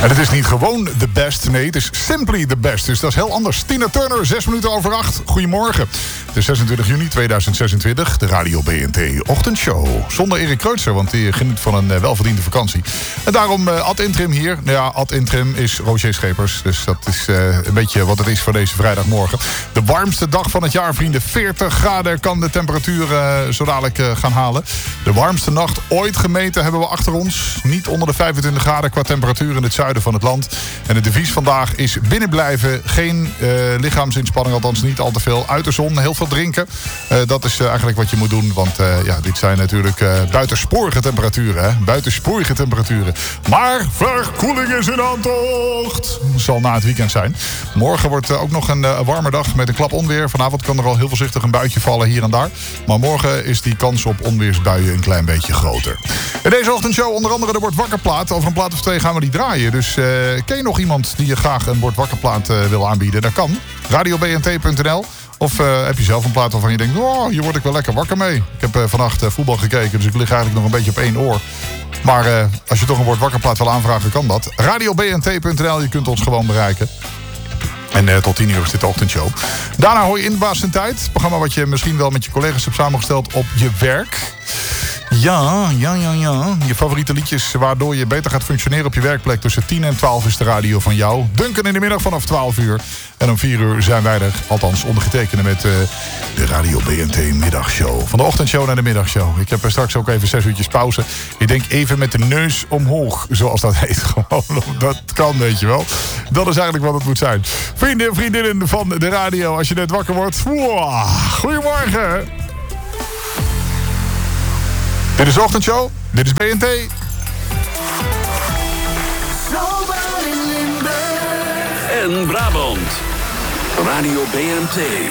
En het is niet gewoon the best, nee, het is simply the best. Dus dat is heel anders. Tina Turner, 8:06. Goedemorgen. Het is 26 juni 2026, de Radio BNT Ochtendshow. Zonder Erik Kreutzer, want die geniet van een welverdiende vakantie. En daarom ad interim hier. Nou ja, ad interim is Roger Schepers. Dus dat is een beetje wat het is voor deze vrijdagmorgen. De warmste dag van het jaar, vrienden. 40 graden kan de temperatuur zo dadelijk gaan halen. De warmste nacht ooit gemeten hebben we achter ons. Niet onder de 25 graden qua temperatuur in het zuiden van het land. En het devies vandaag is binnenblijven. Geen lichaamsinspanning, althans niet al te veel. Uit de zon, heel veel drinken. Dat is eigenlijk wat je moet doen. Want dit zijn natuurlijk buitensporige temperaturen. Hè? Buitensporige temperaturen. Maar verkoeling is in aantocht. Zal na het weekend zijn. Morgen wordt ook nog een warme dag met een klap onweer. Vanavond kan er al heel voorzichtig een buitje vallen hier en daar. Maar morgen is die kans op onweersbuien een klein beetje groter. In deze ochtendshow onder andere de Word Wakkerplaat. Over een plaat of twee gaan we die draaien. Dus ken je nog iemand die je graag een Word Wakkerplaat wil aanbieden? Dat kan. radiobnt.nl. Of heb je zelf een plaat waarvan je denkt, oh, hier word ik wel lekker wakker mee. Ik heb vannacht voetbal gekeken, dus ik lig eigenlijk nog een beetje op één oor. Maar als je toch een Word Wakkerplaat wil aanvragen, kan dat. radiobnt.nl, je kunt ons gewoon bereiken. En tot 10 uur is dit de ochtendshow. Daarna hoor je Inbaas in Tijd. Het programma wat je misschien wel met je collega's hebt samengesteld op je werk. Ja. Je favoriete liedjes waardoor je beter gaat functioneren op je werkplek. Tussen 10 en 12 is de radio van jou. Duncan in de middag vanaf 12 uur. En om 4 uur zijn wij er, althans ondergetekende met de Radio BNT middagshow. Van de ochtendshow naar de middagshow. Ik heb straks ook even 6 uurtjes pauze. Ik denk even met de neus omhoog, zoals dat heet. Gewoon, dat kan, weet je wel. Dat is eigenlijk wat het moet zijn. Vrienden en vriendinnen van de radio, als je net wakker wordt. Wow, goedemorgen. Dit is de ochtendshow. Dit is BNT. En Brabant. Radio BNT.